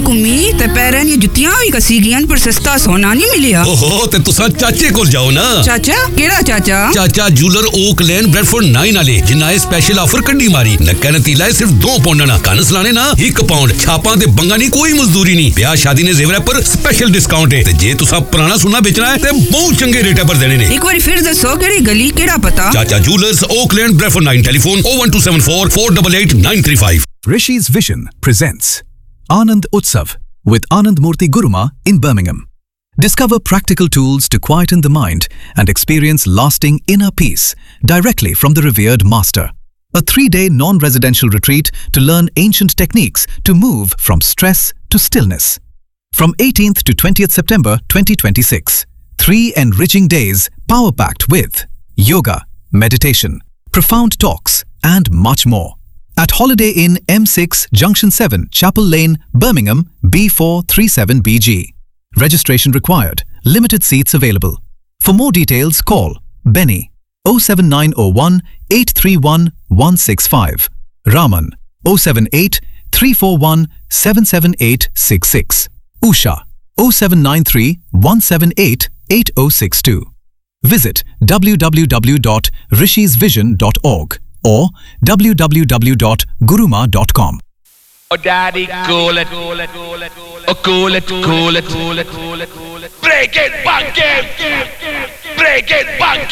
कुमी ते पैरन ये जुतियां भी कसी गियन पर सस्ता सोना नहीं मिलिया। ओहो ते तुसा चाचे कोल जाओ ना। चाचा केड़ा चाचा? चाचा जूलर ओक लेन ब्रेडफोर्ड 9 वाले जिन्ना ए स्पेशल ऑफर कड्डी मारी। नक्का नतीला है सिर्फ 2 पाउंड ना कानस लाने ना 1 पाउंड छापा ते बंगा नहीं कोई मजदूरी नहीं। ब्याह शादी ने जेवर पर स्पेशल डिस्काउंट है ते जे तुसा पुराना सोना बेचना है ते बहुत चंगे रेट पर देने ने। एक बार फिर दसो केड़ी गली केड़ा पता? चाचा jewellers okay lane Bradford 9 telephone 01274 488 935। Rishi's Vision presents Anand Utsav with Anand Murthy Guruma in Birmingham. Discover practical tools to quieten the mind and experience lasting inner peace directly from the revered master. A 3-day non-residential retreat to learn ancient techniques to move from stress to stillness. From 18th to 20th September 2026. 3 enriching days power-packed with yoga, meditation, profound talks and much more. At Holiday Inn M6 Junction 7 Chapel Lane, Birmingham B437BG. Registration required. Limited seats available. For more details call Benny 07901 831 165, Raman 078 341 77866, Usha 0793 178 8062. Visit www.rishisvision.org or www.guruma.com. Oh daddy, cool it. Oh cool it. Break it, bang it. Break it, bang it.